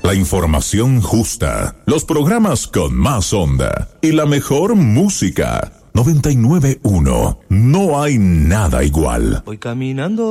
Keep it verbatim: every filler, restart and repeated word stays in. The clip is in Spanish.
La información justa, los programas con más onda y la mejor música. noventa y nueve punto uno. No hay nada igual. Voy caminando